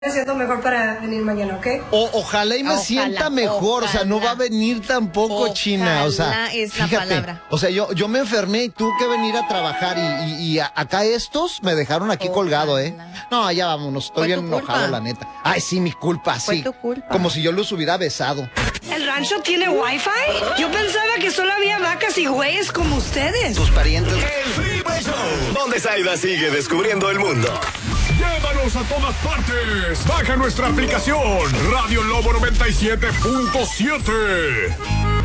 Me siento mejor para venir mañana, ¿ok? Ojalá y me sienta mejor, ojalá. O sea, no va a venir tampoco, ojalá, China, o sea, es fíjate, la palabra. O sea, yo me enfermé y tuve que venir a trabajar y acá estos me dejaron aquí colgado, No, ya vámonos, estoy bien enojado, la neta. Ay, sí, mi culpa, sí. Fue tu culpa. Como si yo los hubiera besado. ¿El rancho tiene wifi? Yo pensaba que solo había vacas y güeyes como ustedes. Tus parientes. El Freeway Show, donde Saida sigue descubriendo el mundo. Llévanos a todas partes. Baja nuestra aplicación Radio Lobo 97.7.